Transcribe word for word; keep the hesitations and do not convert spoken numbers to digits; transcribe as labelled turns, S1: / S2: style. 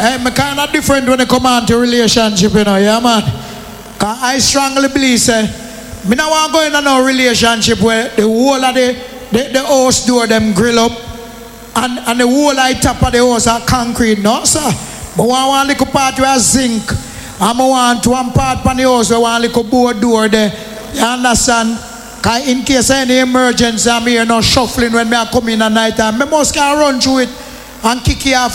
S1: I'm kind of different when it come on to relationship, you know, yeah, man. Cause I strongly believe, say, me not want to go in a no relationship where the whole of the, the, the house door them grill up and, and the whole of the top of the house are concrete, no, sir. But one want little part where zinc, and I want one part on the house where one little board door there, you understand? Cause in case of any emergency, I'm here no shuffling when me come in at night time, I must can run through it and kick you off.